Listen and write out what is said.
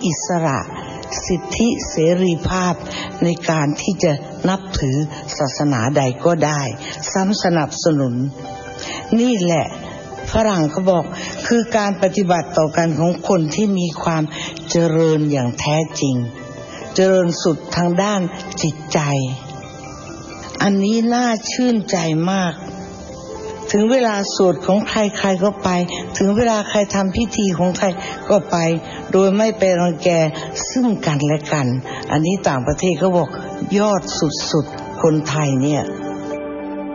อิสระสิทธิเสรีภาพในการที่จะนับถือศาสนาใดก็ได้ซ้ำสนับสนุนนี่แหละฝรั่งเขาบอกคือการปฏิบัติต่อกันของคนที่มีความเจริญอย่างแท้จริงเจริญสุดทางด้านจิตใจอันนี้น่าชื่นใจมากถึงเวลาสวดของใครใครก็ไปถึงเวลาใครทำพิธีของใครก็ไปโดยไม่ไปรังแกซึ่งกันและกันอันนี้ต่างประเทศเขาบอกยอดสุดๆคนไทยเนี่ย